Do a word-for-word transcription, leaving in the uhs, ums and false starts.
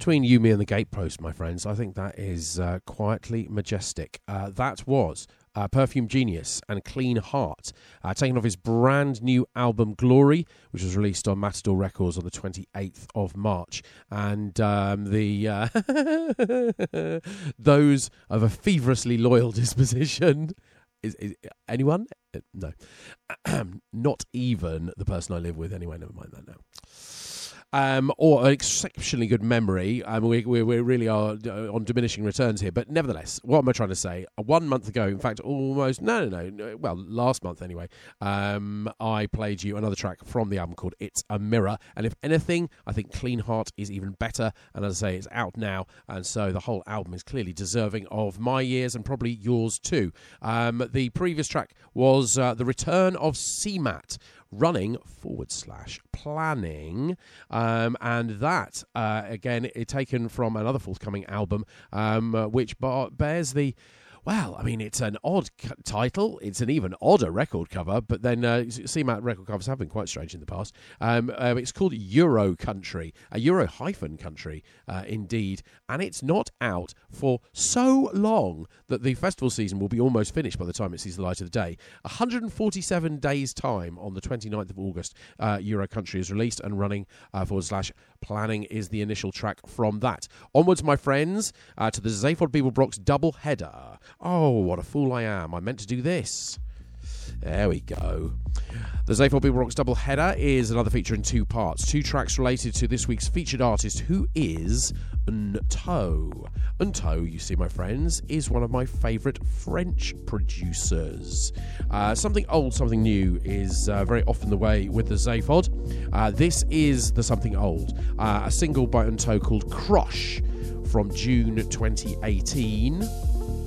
between you, me, and the gatepost, my friends. I think that is uh, quietly majestic. Uh, that was uh, Perfume Genius and Clean Heart, uh, taken off his brand new album Glory, which was released on Matador Records on the twenty-eighth of March. And um, the uh, those of a feverishly loyal disposition. Is, is anyone? Uh, no. Not even the person I live with. Anyway, never mind that now. Um, or an exceptionally good memory. Um, we, we, we really are on diminishing returns here. But nevertheless, what am I trying to say? Uh, one month ago, in fact, almost, no, no, no, well, last month anyway, um, I played you another track from the album called It's a Mirror. And if anything, I think Clean Heart is even better. And as I say, it's out now. And so the whole album is clearly deserving of my ears and probably yours too. Um, the previous track was uh, The Return of C MAT, running forward slash planning, um, and that uh, again is taken from another forthcoming album, um, uh, which bar- bears the. Well, I mean, it's an odd c- title. It's an even odder record cover, but then uh, C MAT record covers have been quite strange in the past. Um, uh, it's called Euro Country, a Euro hyphen country, uh, indeed, and it's not out for so long that the festival season will be almost finished by the time it sees the light of the day. one hundred forty-seven days' time on the twenty-ninth of August, uh, Euro Country is released, and running uh, forward slash planning is the initial track from that. Onwards, my friends, uh, to the Zaphod Beeblebrox double header. Oh, what a fool I am. I meant to do this. There we go. The Zaphod Beeblebrox double header is another feature in two parts. Two tracks related to this week's featured artist, who is Nto. Nto, you see, my friends, is one of my favourite French producers. Uh, something old, something new is uh, very often the way with the Zaphod. Uh, this is the something old. Uh, a single by Nto called Croche from June twenty eighteen.